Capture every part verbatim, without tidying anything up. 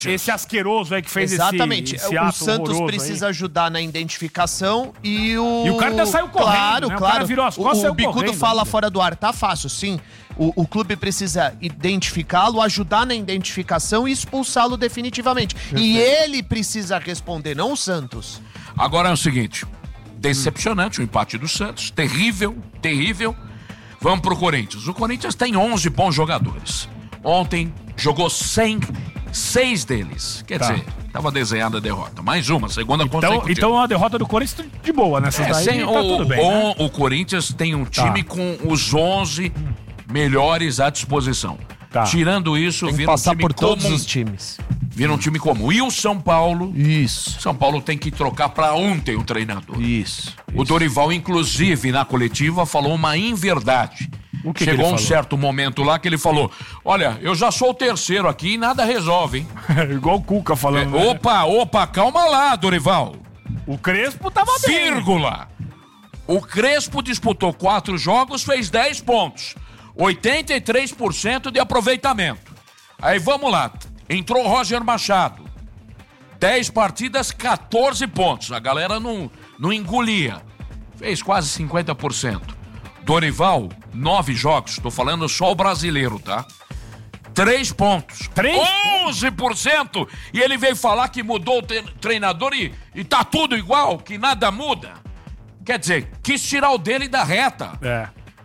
esse asqueroso aí que fez Exatamente. esse, esse o ato Santos precisa aí. ajudar na identificação e o... E o cara ainda saiu correndo, Claro, né? O claro. cara virou as costas e o, saiu o Bicudo correndo fala ainda. fora do ar, tá fácil, sim. O, o clube precisa identificá-lo, ajudar na identificação e expulsá-lo definitivamente. E ele precisa responder, não o Santos. Agora é o seguinte, decepcionante o empate do Santos, terrível, terrível. Vamos pro Corinthians. O Corinthians tem onze bons jogadores. Ontem jogou cem, seis deles. Quer Tá. dizer, tava desenhada a derrota. Mais uma, segunda Então, consecutiva. então a derrota do Corinthians de boa, nessas É, daí sem- tá o, tudo bem, o, né? o Corinthians tem um time Tá. com os onze melhores à disposição. Tá. Tirando isso, Tem que vira um passar time por todos comum. os times. Vira um time comum. E o São Paulo? Isso. São Paulo tem que trocar pra ontem o treinador. Isso. O Dorival, inclusive, na coletiva, falou uma inverdade. O que que Chegou ele um falou? certo momento lá que ele falou: olha, eu já sou o terceiro aqui e nada resolve, hein? Igual o Cuca É, falando. né? opa, opa, calma lá, Dorival. O Crespo tava bem. Vírgula. O Crespo disputou quatro jogos, fez dez pontos. oitenta e três por cento de aproveitamento. Aí vamos lá. Entrou o Roger Machado. dez partidas, quatorze pontos. A galera não, não engolia. Fez quase cinquenta por cento. Dorival, nove jogos. Tô falando só o brasileiro, tá? Três pontos. Três? onze por cento. E ele veio falar que mudou o tre- treinador e, e tá tudo igual, que nada muda. Quer dizer, quis tirar o dele da reta. É.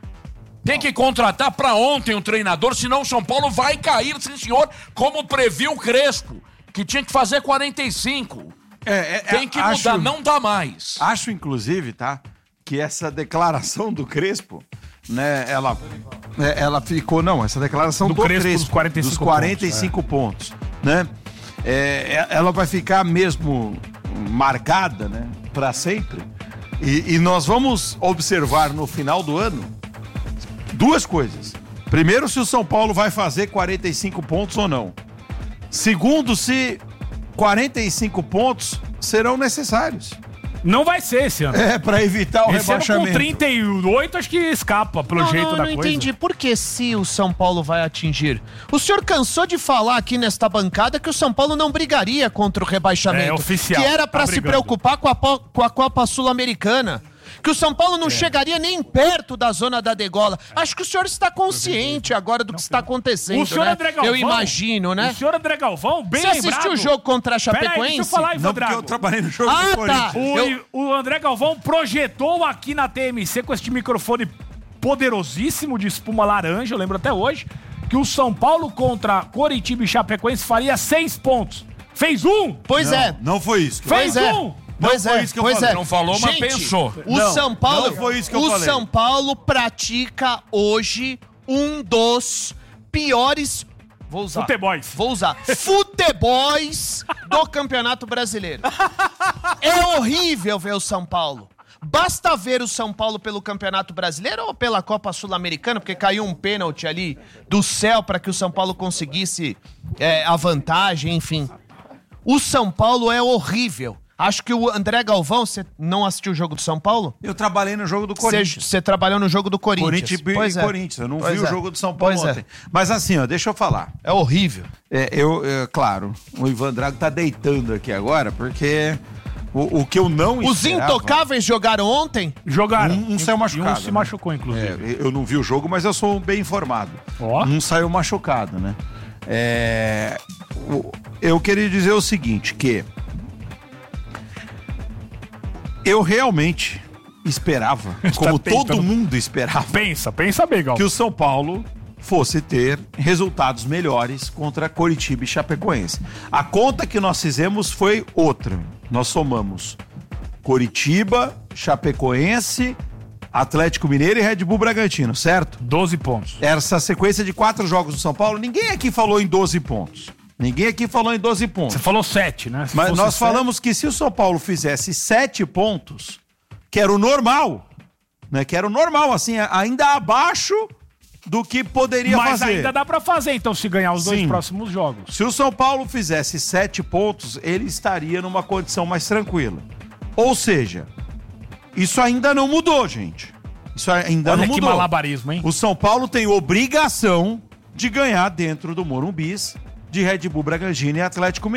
Tem que contratar pra ontem um treinador, senão o São Paulo vai cair, sim senhor, como previu o Crespo, que tinha que fazer quarenta e cinco. É, é, Tem que acho- mudar, não dá mais. Acho, inclusive, tá, que essa declaração do Crespo, né, ela, é, ela ficou, não, essa declaração Do do, Crespo Crespo, dos quarenta e cinco dos quarenta e cinco pontos, né, é, é, ela vai ficar mesmo marcada, né, pra sempre, e, e nós vamos observar no final do ano duas coisas. Primeiro, se o São Paulo vai fazer quarenta e cinco pontos ou não. Segundo, se quarenta e cinco pontos serão necessários. Não vai ser esse ano. É, pra evitar o Esse ano rebaixamento. com trinta e oito acho que escapa pelo Não, jeito não, da não coisa. entendi. Por que se o São Paulo vai atingir? O senhor cansou de falar aqui nesta bancada que o São Paulo não brigaria contra o rebaixamento. É, oficial. Que era pra Tá se brigando. preocupar com a, po- com a Copa Sul-Americana. Que o São Paulo não chegaria nem perto da zona da degola. Acho que o senhor está consciente agora do que está acontecendo, O senhor né? André Galvão, Eu imagino, né? O senhor André Galvão, bem Você lembrado. assistiu o jogo contra a Pera aí, Chapecoense? deixa eu falar, Ivan Não, porque Drago. eu trabalhei no jogo Ah, do tá. Corinthians. O, Eu- o André Galvão projetou aqui na T M C com este microfone poderosíssimo de espuma laranja, eu lembro até hoje, que o São Paulo contra Coritiba e Chapecoense faria seis pontos. Fez um! Pois Não, é. não foi isso. que eu Fez Pois é. um! Pois Não foi é, isso que eu pois falei. é. Não falou, mas Gente, pensou. O Não, São Paulo, não foi isso que eu o falei. São Paulo pratica hoje um dos piores, vou usar. Futebols. Vou usar. Futebols do Campeonato Brasileiro. É horrível ver o São Paulo. Basta ver o São Paulo pelo Campeonato Brasileiro ou pela Copa Sul-Americana, porque caiu um pênalti ali do céu para que o São Paulo conseguisse é, a vantagem, enfim. O São Paulo é horrível. Acho que o André Galvão, você não assistiu o jogo do São Paulo? Eu trabalhei no jogo do Corinthians. Você trabalhou no jogo do Corinthians. Corinthians e Pois é. Corinthians. Eu não Pois vi o é. jogo do São Paulo Pois é. ontem. Mas assim, ó, deixa eu falar. É horrível. É, eu, é, claro, o Ivan Drago tá deitando aqui agora, porque o, o que eu não Os esperava... intocáveis jogaram ontem? Jogaram. Um- um saiu E machucado, um se né? machucou, inclusive. É, eu não vi o jogo, mas eu sou bem informado. Ó. Um saiu machucado, né? É, o- eu queria dizer o seguinte, que eu realmente esperava, como tentando- todo mundo esperava, Pensa, pensa bem, Gal. que o São Paulo fosse ter resultados melhores contra Coritiba e Chapecoense. A conta que nós fizemos foi outra. Nós somamos Coritiba, Chapecoense, Atlético Mineiro e Red Bull Bragantino, certo? doze pontos. Essa sequência de quatro jogos do São Paulo, ninguém aqui falou em doze pontos. Ninguém aqui falou em doze pontos. Você falou sete, né? Se Mas fosse nós sete- falamos que se o São Paulo fizesse sete pontos, que era o normal, né? Que era o normal, assim, ainda abaixo do que poderia Mas fazer. ainda dá pra fazer, então, se ganhar os dois Sim. próximos jogos. Se o São Paulo fizesse sete pontos, ele estaria numa condição mais tranquila. Ou seja, isso ainda não mudou, gente. Isso ainda Olha não que mudou. malabarismo, hein? O São Paulo tem obrigação de ganhar dentro do Morumbis de Red Bull Bragantino e Atlético Mineiro.